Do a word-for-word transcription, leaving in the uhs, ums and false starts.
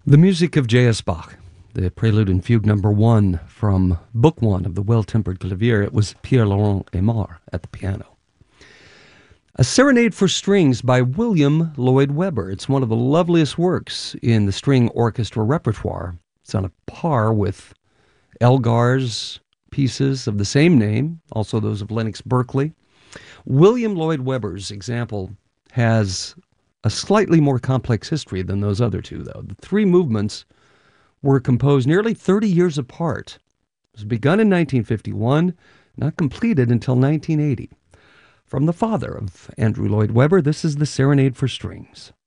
The music of J S. Bach, the Prelude and Fugue number one from Book One of the Well-Tempered Clavier. It was Pierre-Laurent Aimard at the piano. A Serenade for Strings by William Lloyd Webber. It's one of the loveliest works in the string orchestra repertoire. It's on a par with Elgar's pieces of the same name, also those of Lennox Berkeley. William Lloyd Webber's example has a slightly more complex history than those other two, though. The three movements were composed nearly thirty years apart. It was begun in nineteen fifty-one, not completed until nineteen eighty. From the father of Andrew Lloyd Webber, this is the Serenade for Strings.